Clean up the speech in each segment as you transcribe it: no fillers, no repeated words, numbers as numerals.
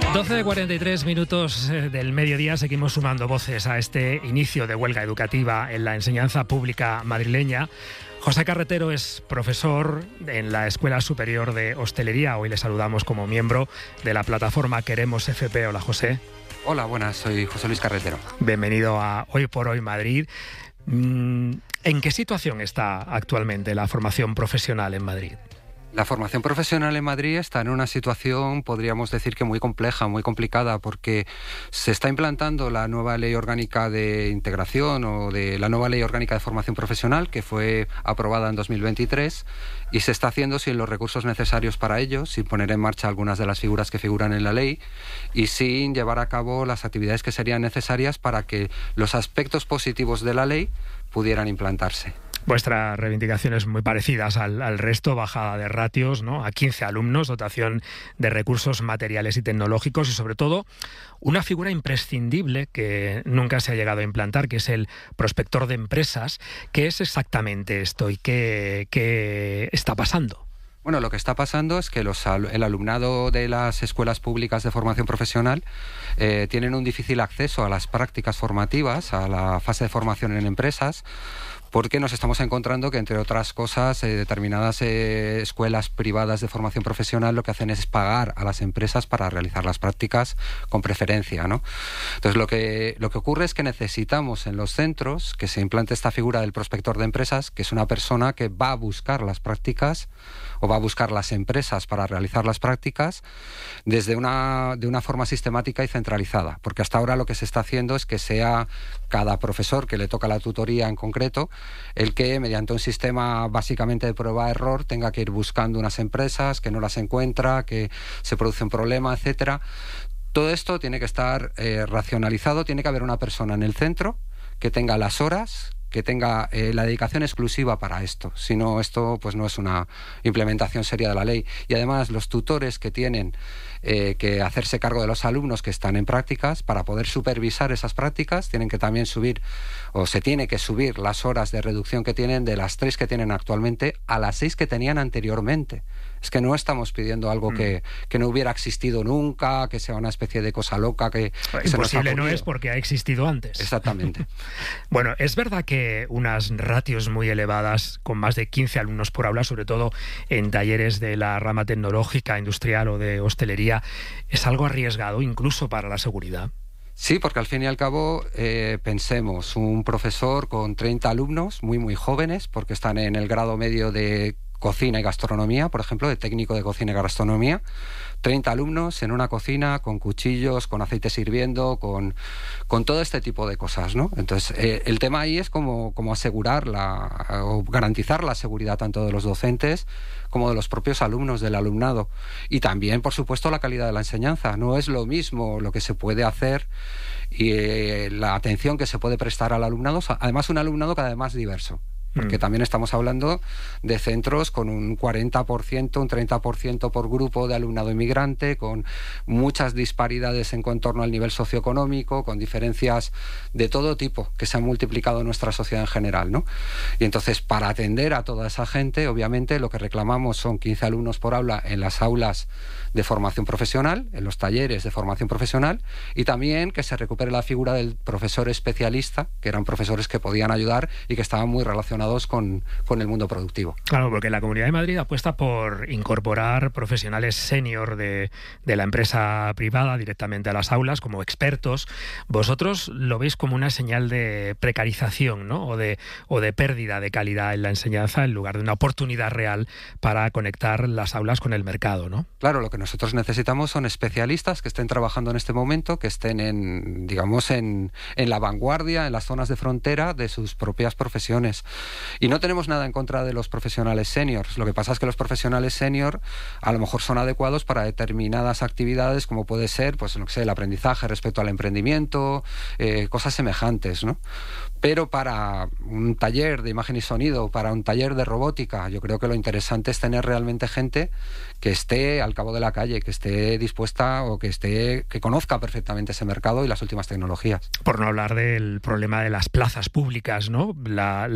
12:43 del mediodía, seguimos sumando voces a este inicio de huelga educativa en la enseñanza pública madrileña. José Carretero es profesor en la Escuela Superior de Hostelería. Hoy le saludamos como miembro de la plataforma Queremos FP. Hola, José. Hola, buenas, soy José Luis Carretero. Bienvenido a Hoy por Hoy Madrid. ¿En qué situación está actualmente la formación profesional en Madrid? La formación profesional en Madrid está en una situación, podríamos decir que muy compleja, muy complicada, porque se está implantando la nueva Ley Orgánica de Integración o de la nueva Ley Orgánica de Formación Profesional, que fue aprobada en 2023, y se está haciendo sin los recursos necesarios para ello, sin poner en marcha algunas de las figuras que figuran en la ley y sin llevar a cabo las actividades que serían necesarias para que los aspectos positivos de la ley pudieran implantarse. Vuestras reivindicaciones muy parecidas al resto, bajada de ratios, ¿no?, a 15 alumnos, dotación de recursos materiales y tecnológicos y, sobre todo, una figura imprescindible que nunca se ha llegado a implantar, que es el prospector de empresas. ¿Qué es exactamente esto y qué está pasando? Bueno, lo que está pasando es que el alumnado de las escuelas públicas de formación profesional tienen un difícil acceso a las prácticas formativas, a la fase de formación en empresas, porque nos estamos encontrando que, entre otras cosas, determinadas escuelas privadas de formación profesional lo que hacen es pagar a las empresas para realizar las prácticas con preferencia, ¿no? Entonces, lo que ocurre es que necesitamos en los centros que se implante esta figura del prospector de empresas, que es una persona que va a buscar las prácticas o va a buscar las empresas para realizar las prácticas de una forma sistemática y centralizada, porque hasta ahora lo que se está haciendo es que sea cada profesor que le toca la tutoría en concreto el que, mediante un sistema básicamente de prueba-error, tenga que ir buscando unas empresas, que no las encuentra, que se produce un problema, etcétera. Todo esto tiene que estar racionalizado, tiene que haber una persona en el centro que tenga las horas, que tenga la dedicación exclusiva para esto. Si no, esto pues no es una implementación seria de la ley. Y además, los tutores que tienen que hacerse cargo de los alumnos que están en prácticas, para poder supervisar esas prácticas, tienen que también subir, o se tiene que subir las horas de reducción que tienen de las 3 que tienen actualmente a las 6 que tenían anteriormente. Es que no estamos pidiendo algo que no hubiera existido nunca, que sea una especie de cosa loca que imposible no es, porque ha existido antes. Exactamente. Bueno, es verdad que unas ratios muy elevadas, con más de 15 alumnos por aula, sobre todo en talleres de la rama tecnológica, industrial o de hostelería, es algo arriesgado incluso para la seguridad. Sí, porque al fin y al cabo, pensemos, un profesor con 30 alumnos muy, muy jóvenes, porque están en el grado medio de cocina y gastronomía, por ejemplo, de técnico de cocina y gastronomía, 30 alumnos en una cocina con cuchillos, con aceites hirviendo, con todo este tipo de cosas, ¿no? Entonces, el tema ahí es cómo asegurar o garantizar la seguridad tanto de los docentes como de los propios alumnos, del alumnado. Y también, por supuesto, la calidad de la enseñanza. No es lo mismo lo que se puede hacer y la atención que se puede prestar al alumnado, además un alumnado cada vez más diverso. Porque también estamos hablando de centros con un 40%, un 30% por grupo de alumnado inmigrante, con muchas disparidades en torno al nivel socioeconómico, con diferencias de todo tipo que se han multiplicado en nuestra sociedad en general, ¿no? Y entonces, para atender a toda esa gente, obviamente lo que reclamamos son 15 alumnos por aula en las aulas de formación profesional, en los talleres de formación profesional, y también que se recupere la figura del profesor especialista, que eran profesores que podían ayudar y que estaban muy relacionados con el mundo productivo. Claro, porque la Comunidad de Madrid apuesta por incorporar profesionales senior de la empresa privada directamente a las aulas como expertos. Vosotros lo veis como una señal de precarización, ¿no?, o de pérdida de calidad en la enseñanza, en lugar de una oportunidad real para conectar las aulas con el mercado, ¿no? Claro, lo que nosotros necesitamos son especialistas que estén trabajando en este momento, que estén en la vanguardia, en las zonas de frontera de sus propias profesiones. Y no tenemos nada en contra de los profesionales seniors. Lo que pasa es que los profesionales senior a lo mejor son adecuados para determinadas actividades, como puede ser, pues no sé, el aprendizaje respecto al emprendimiento, cosas semejantes, ¿no? Pero para un taller de imagen y sonido, para un taller de robótica, yo creo que lo interesante es tener realmente gente que esté al cabo de la calle, que esté dispuesta o que conozca perfectamente ese mercado y las últimas tecnologías. Por no hablar del problema de las plazas públicas, ¿no? La oferta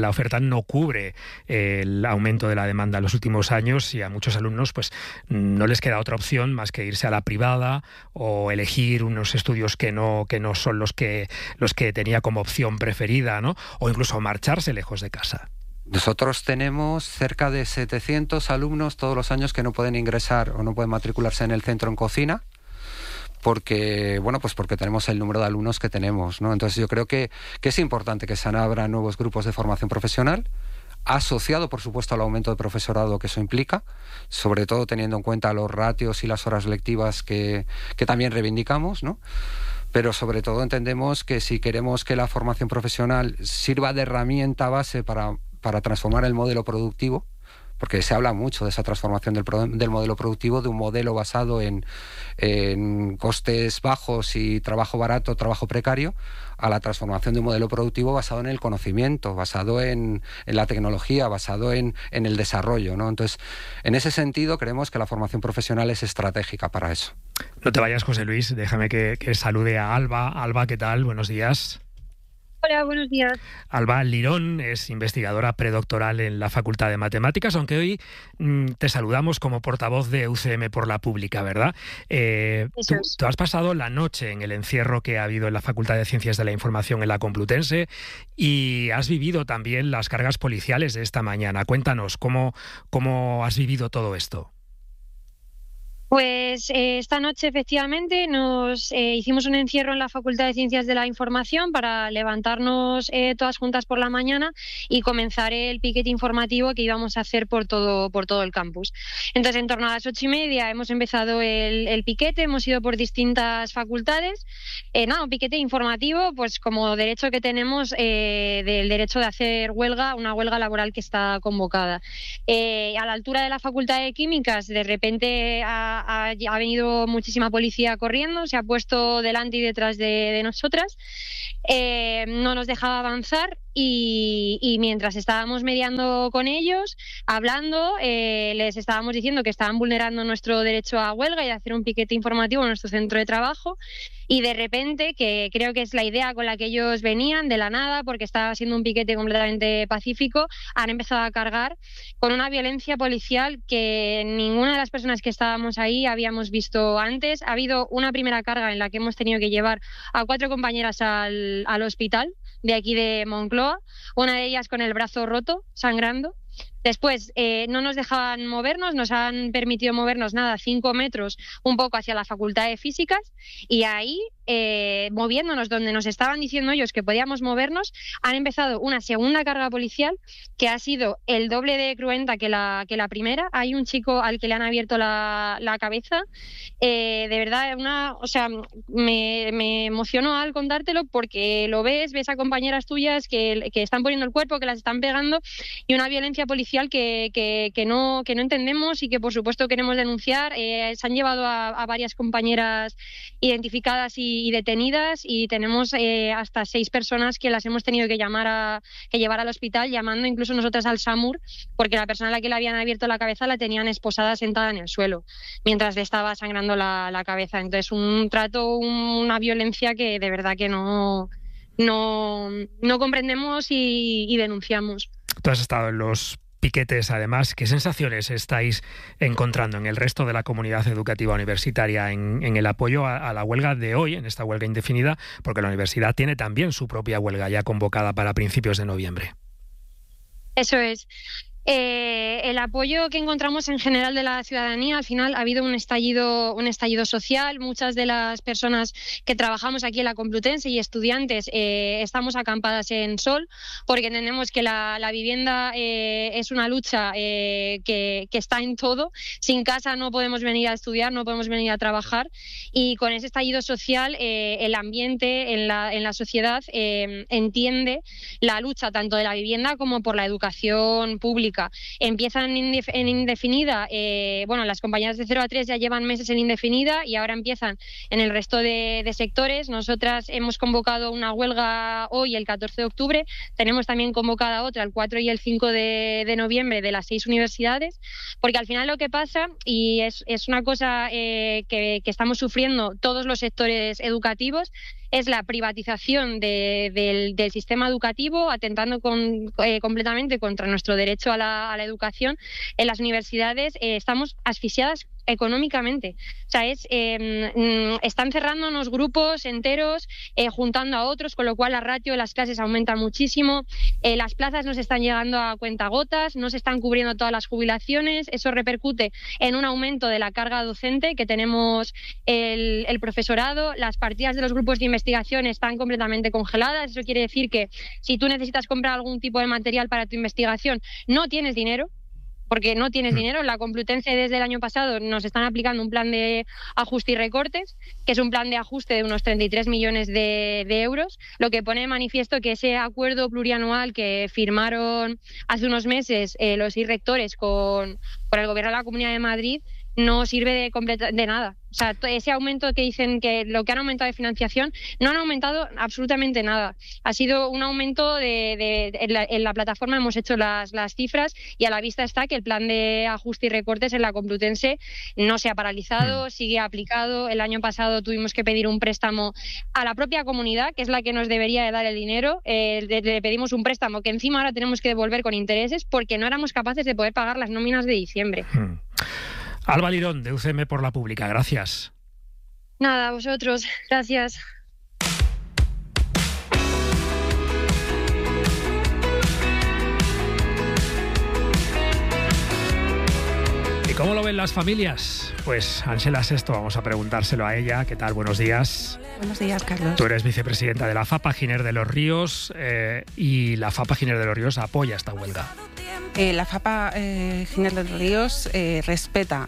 no cubre el aumento de la demanda en los últimos años y a muchos alumnos pues no les queda otra opción más que irse a la privada o elegir unos estudios que no son los que tenía como opción preferida, ¿no? O incluso marcharse lejos de casa. Nosotros tenemos cerca de 700 alumnos todos los años que no pueden ingresar o no pueden matricularse en el centro en cocina porque tenemos el número de alumnos que tenemos, ¿no? Entonces yo creo que es importante que se abran nuevos grupos de formación profesional, asociado por supuesto al aumento de profesorado que eso implica, sobre todo teniendo en cuenta los ratios y las horas lectivas que también reivindicamos, ¿no? Pero sobre todo entendemos que si queremos que la formación profesional sirva de herramienta base para transformar el modelo productivo, porque se habla mucho de esa transformación del modelo productivo, de un modelo basado en costes bajos y trabajo barato, trabajo precario, a la transformación de un modelo productivo basado en el conocimiento, basado en la tecnología, basado en el desarrollo, ¿no? Entonces, en ese sentido, creemos que la formación profesional es estratégica para eso. No te vayas, José Luis, déjame que salude a Alba. Alba, ¿qué tal? Buenos días. Hola, buenos días. Alba Lirón es investigadora predoctoral en la Facultad de Matemáticas, aunque hoy te saludamos como portavoz de UCM por la Pública, ¿verdad? Tú has pasado la noche en el encierro que ha habido en la Facultad de Ciencias de la Información en la Complutense y has vivido también las cargas policiales de esta mañana. Cuéntanos, ¿cómo has vivido todo esto? Pues esta noche efectivamente nos hicimos un encierro en la Facultad de Ciencias de la Información para levantarnos todas juntas por la mañana y comenzar el piquete informativo que íbamos a hacer por todo el campus. Entonces, en torno a las 8:30 hemos empezado el piquete, hemos ido por distintas facultades. Un piquete informativo, pues como derecho que tenemos del derecho de hacer huelga, una huelga laboral que está convocada. A la altura de la Facultad de Químicas, de repente ha venido muchísima policía corriendo, se ha puesto delante y detrás de nosotras, no nos dejaba avanzar y mientras estábamos mediando con ellos, hablando, les estábamos diciendo que estaban vulnerando nuestro derecho a huelga y a hacer un piquete informativo en nuestro centro de trabajo. Y de repente, que creo que es la idea con la que ellos venían, de la nada, porque estaba siendo un piquete completamente pacífico, han empezado a cargar con una violencia policial que ninguna de las personas que estábamos ahí habíamos visto antes. Ha habido una primera carga en la que hemos tenido que llevar a 4 compañeras al hospital de aquí de Moncloa, una de ellas con el brazo roto, sangrando. Después no nos dejaban movernos, nos han permitido movernos 5 metros un poco hacia la Facultad de Físicas y ahí, moviéndonos donde nos estaban diciendo ellos que podíamos movernos, han empezado una segunda carga policial que ha sido el doble de cruenta que la primera. Hay un chico al que le han abierto la cabeza. De verdad, me emociono al contártelo porque lo ves a compañeras tuyas que están poniendo el cuerpo, que las están pegando, y una violencia policial que no entendemos y que por supuesto queremos denunciar. Se han llevado a varias compañeras identificadas y detenidas y tenemos hasta 6 personas que las hemos tenido que llevar al hospital, llamando incluso nosotras al SAMUR, porque la persona a la que le habían abierto la cabeza la tenían esposada sentada en el suelo mientras le estaba sangrando la cabeza. Entonces, un trato, una violencia que de verdad que no comprendemos y denunciamos. Tú has estado en los piquetes, además. ¿Qué sensaciones estáis encontrando en el resto de la comunidad educativa universitaria en el apoyo a la huelga de hoy, en esta huelga indefinida? Porque la universidad tiene también su propia huelga ya convocada para principios de noviembre. Eso es. El apoyo que encontramos en general de la ciudadanía, al final ha habido un estallido social. Muchas de las personas que trabajamos aquí en la Complutense y estudiantes estamos acampadas en Sol, porque entendemos que la vivienda es una lucha que está en todo. Sin casa no podemos venir a estudiar, no podemos venir a trabajar, y con ese estallido social el ambiente en la sociedad entiende la lucha tanto de la vivienda como por la educación pública. Empiezan en indefinida, las compañeras de 0 a 3 ya llevan meses en indefinida y ahora empiezan en el resto de sectores. Nosotras hemos convocado una huelga hoy, el 14 de octubre, tenemos también convocada otra el 4 y el 5 de noviembre de las 6 universidades, porque al final lo que pasa, y es una cosa que estamos sufriendo todos los sectores educativos, es la privatización del sistema educativo, atentando completamente contra nuestro derecho a la educación. En las universidades estamos asfixiadas económicamente. O sea, están cerrándonos grupos enteros, juntando a otros, con lo cual la ratio de las clases aumenta muchísimo. Las plazas no se están llegando a cuentagotas, no se están cubriendo todas las jubilaciones. Eso repercute en un aumento de la carga docente que tenemos el profesorado. Las partidas de los grupos de investigación están completamente congeladas. Eso quiere decir que si tú necesitas comprar algún tipo de material para tu investigación, no tienes dinero. Porque no tienes dinero. En la Complutense desde el año pasado nos están aplicando un plan de ajuste y recortes, que es un plan de ajuste de unos 33 millones de euros, lo que pone de manifiesto que ese acuerdo plurianual que firmaron hace unos meses los rectores con el Gobierno de la Comunidad de Madrid no sirve de nada. O sea, ese aumento que dicen que lo que han aumentado de financiación no han aumentado absolutamente nada. Ha sido un aumento en la plataforma hemos hecho las cifras y a la vista está que el plan de ajuste y recortes en la Complutense no se ha paralizado, sigue aplicado. El año pasado tuvimos que pedir un préstamo a la propia comunidad, que es la que nos debería de dar el dinero. Le pedimos un préstamo que encima ahora tenemos que devolver con intereses porque no éramos capaces de poder pagar las nóminas de diciembre. Alba Lirón, de UCM por la Pública, gracias. Nada, a vosotros, gracias. ¿Y cómo lo ven las familias? Pues Ángela Sesto, vamos a preguntárselo a ella. ¿Qué tal? Buenos días. Buenos días, Carlos. Tú eres vicepresidenta de la FAPA Giner de los Ríos y la FAPA Giner de los Ríos apoya esta huelga. La FAPA Giner de los Ríos respeta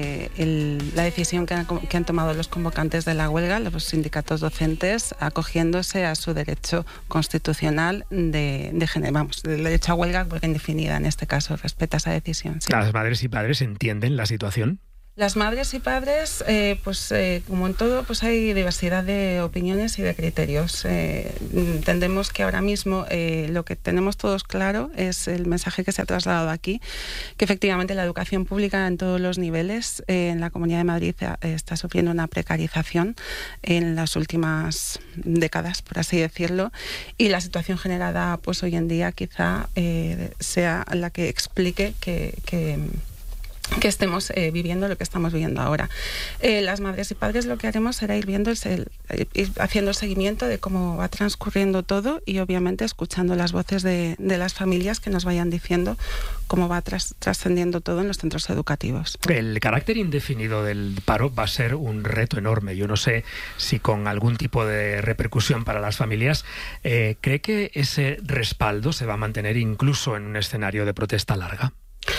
la decisión que han tomado los convocantes de la huelga, los sindicatos docentes, acogiéndose a su derecho constitucional del derecho a huelga indefinida en este caso. Respeta esa decisión. Sí. ¿Las madres y padres entienden la situación? Las madres y padres, como en todo, pues hay diversidad de opiniones y de criterios. Entendemos que ahora mismo lo que tenemos todos claro es el mensaje que se ha trasladado aquí, que efectivamente la educación pública en todos los niveles en la Comunidad de Madrid está sufriendo una precarización en las últimas décadas, por así decirlo, y la situación generada pues hoy en día quizá sea la que explique que estemos viviendo lo que estamos viviendo ahora. Las madres y padres lo que haremos será ir viendo, ir haciendo seguimiento de cómo va transcurriendo todo y obviamente escuchando las voces de las familias que nos vayan diciendo cómo va trascendiendo todo en los centros educativos. El carácter indefinido del paro va a ser un reto enorme. Yo no sé si con algún tipo de repercusión para las familias. ¿Cree que ese respaldo se va a mantener incluso en un escenario de protesta larga?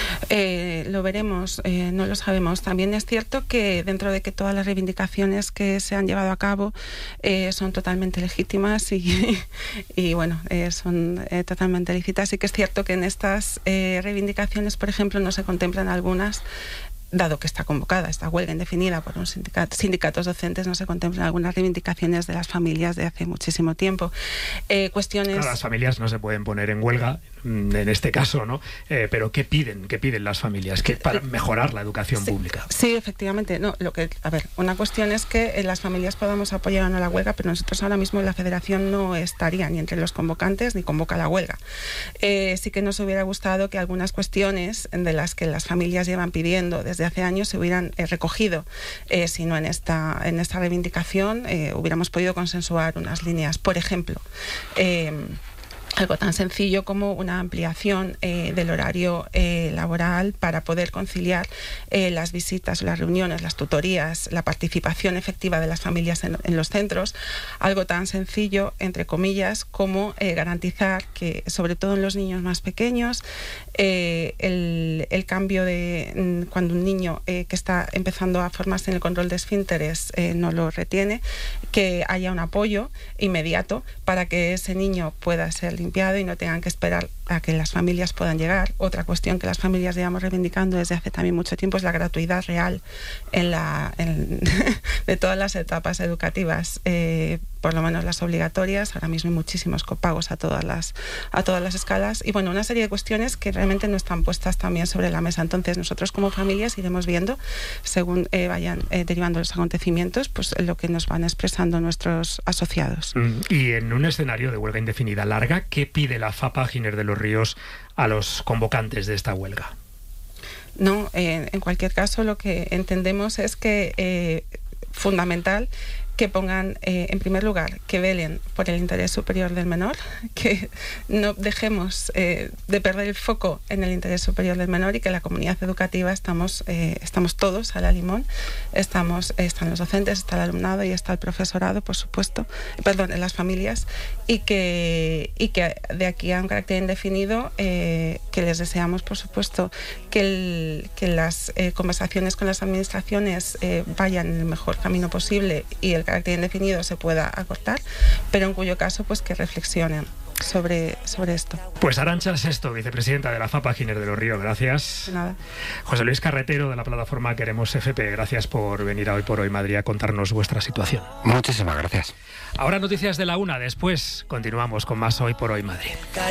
Lo veremos, no lo sabemos. También es cierto que dentro de que todas las reivindicaciones que se han llevado a cabo son totalmente legítimas y bueno, son totalmente lícitas, sí que es cierto que en estas reivindicaciones, por ejemplo, no se contemplan algunas. Dado que está convocada esta huelga indefinida por un sindicatos docentes, no se contemplan algunas reivindicaciones de las familias de hace muchísimo tiempo. Cuestiones... Claro, las familias no se pueden poner en huelga, en este caso, ¿no? Pero ¿qué piden las familias para mejorar la educación pública? Sí, efectivamente. No, una cuestión es que las familias podamos apoyar o no la huelga, pero nosotros ahora mismo la Federación no estaría ni entre los convocantes ni convoca la huelga. Sí que nos hubiera gustado que algunas cuestiones de las que las familias llevan pidiendo desde hace años se hubieran recogido, si no en esta reivindicación hubiéramos podido consensuar unas líneas. Por ejemplo, algo tan sencillo como una ampliación del horario laboral para poder conciliar las visitas, las reuniones, las tutorías, la participación efectiva de las familias en los centros. Algo tan sencillo, entre comillas, como garantizar que, sobre todo en los niños más pequeños, el cambio de cuando un niño que está empezando a formarse en el control de esfínteres no lo retiene, que haya un apoyo inmediato para que ese niño pueda ser limpiado y no tengan que esperar a que las familias puedan llegar. Otra cuestión que las familias llevamos reivindicando desde hace también mucho tiempo es la gratuidad real de todas las etapas educativas por lo menos las obligatorias. Ahora mismo hay muchísimos copagos a todas las escalas y bueno, una serie de cuestiones que realmente no están puestas también sobre la mesa. Entonces nosotros como familias iremos viendo, según vayan derivando los acontecimientos, pues lo que nos van expresando nuestros asociados. Y en un escenario de huelga indefinida larga, ¿qué pide la FAPA Giner de los Ríos a los convocantes de esta huelga? No, en cualquier caso lo que entendemos es que fundamental que pongan, en primer lugar, que velen por el interés superior del menor, que no dejemos de perder el foco en el interés superior del menor y que la comunidad educativa estamos todos a la limón, están los docentes, está el alumnado y está el profesorado, por supuesto, en las familias, y que de aquí a un carácter indefinido, que les deseamos, por supuesto, que las conversaciones con las administraciones vayan en el mejor camino posible y el carácter indefinido se pueda acortar, pero en cuyo caso pues que reflexionen sobre esto. Pues Arantxa Sesto, vicepresidenta de la FAPA Giner de los Ríos, gracias. De nada. José Luis Carretero, de la plataforma Queremos FP, gracias por venir a Hoy por Hoy Madrid a contarnos vuestra situación. Muchísimas gracias. Ahora noticias de la 1, después continuamos con más Hoy por Hoy Madrid.